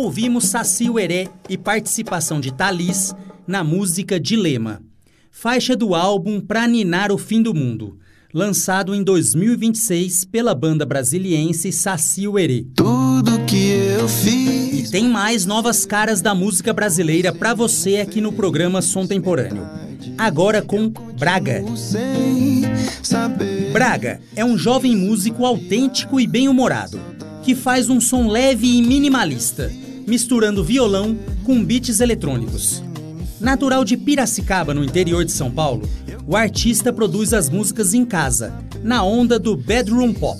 Ouvimos Saci Uerê e participação de Thalys na música Dilema, faixa do álbum Pra Ninar o Fim do Mundo, lançado em 2026 pela banda brasiliense Saci Uerê. Tudo que eu fiz. E tem mais novas caras da música brasileira pra você aqui no programa Som Temporâneo. Agora com Braga. Braga é um jovem músico autêntico e bem-humorado, que faz um som leve e minimalista, misturando violão com beats eletrônicos. Natural de Piracicaba, no interior de São Paulo, o artista produz as músicas em casa, na onda do bedroom pop.